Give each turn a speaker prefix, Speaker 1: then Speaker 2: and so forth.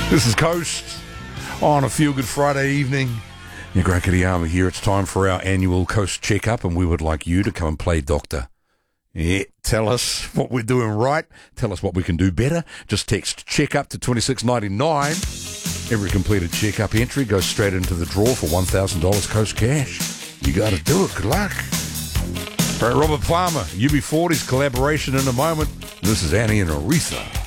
Speaker 1: This is Coast on a Feel Good Friday evening. Your Great Kittyama here. It's time for our annual Coast checkup, and we would like you to come and play doctor. Yeah, tell us what we're doing right. Tell us what we can do better. Just text checkup to 2699. Every completed checkup entry goes straight into the draw for $1,000 Coast cash. You got to do it. Good luck. All right, Robert Palmer, UB40's collaboration in a moment. This is Annie and Aretha.